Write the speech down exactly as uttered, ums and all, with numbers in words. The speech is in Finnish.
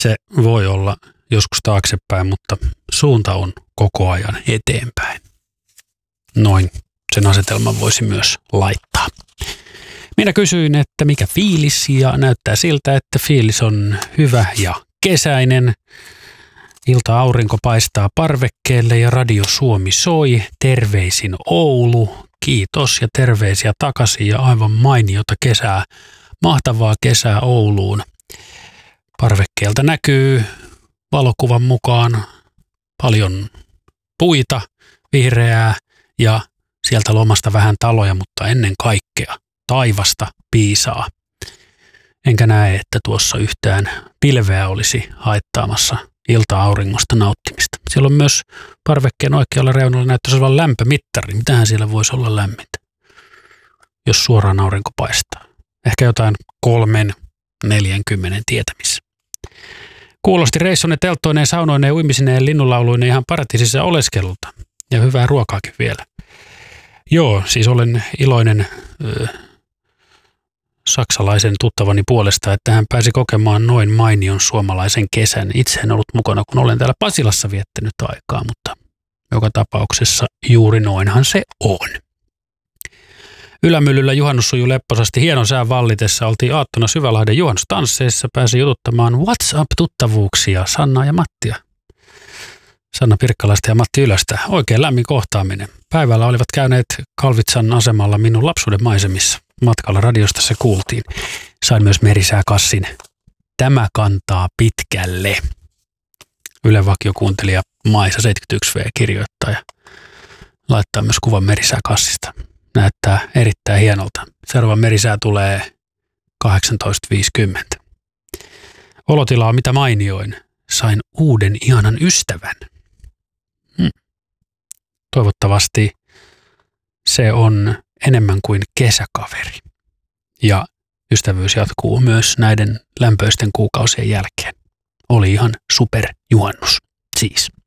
Se voi olla joskus taaksepäin, mutta suunta on koko ajan eteenpäin. Noin sen asetelman voisi myös laittaa. Minä kysyin, että mikä fiilis, ja näyttää siltä, että fiilis on hyvä ja kesäinen. Ilta-aurinko paistaa parvekkeelle ja Radio Suomi soi. Terveisin Oulu. Kiitos ja terveisiä takaisin ja aivan mainiota kesää. Mahtavaa kesää Ouluun. Parvekkeelta näkyy valokuvan mukaan paljon puita, vihreää ja sieltä lomasta vähän taloja, mutta ennen kaikkea taivasta piisaa. Enkä näe, että tuossa yhtään pilveä olisi haittaamassa ilta-auringosta nauttimista. Siellä on myös parvekkeen oikealla reunalla näyttäisi olevan lämpömittari. Mitähän siellä voisi olla lämmintä, jos suoraan aurinko paistaa? Ehkä jotain kolmen, neljänkymmenen tietämissä. Kuulosti reissunne telttoineen, saunoineen, uimisineen ja linnunlauluineen ihan paratiisissa oleskelulta. Ja hyvää ruokaakin vielä. Joo, siis olen iloinen ö, saksalaisen tuttavani puolesta, että hän pääsi kokemaan noin mainion suomalaisen kesän. Itse en ollut mukana, kun olen täällä Pasilassa viettänyt aikaa, mutta joka tapauksessa juuri noinhan se on. Ylämyllyllä juhannus sujui lepposasti. Hienon sään vallitessa oltiin aattona Syvälahden juhannustansseissa. Pääsi jututtamaan WhatsApp-tuttavuuksia Sanna ja Mattia. Sanna Pirkkalaista ja Matti Ylöstä. Oikein lämmin kohtaaminen. Päivällä olivat käyneet Kalvitsan asemalla minun lapsuuden maisemissa. Matkalla radiosta se kuultiin. Sain myös merisääkassin. Tämä kantaa pitkälle. Ylen vakiokuuntelija Maisa seitsemänkymmentäyksi V kirjoittaa ja laittaa myös kuvan merisääkassista. Näyttää erittäin hienolta. Seuraava merisää tulee kahdeksantoista viisikymmentä. Olotila on mitä mainioin. Sain uuden ihanan ystävän. Hmm. Toivottavasti se on enemmän kuin kesäkaveri. Ja ystävyys jatkuu myös näiden lämpöisten kuukausien jälkeen. Oli ihan superjuhannus siis.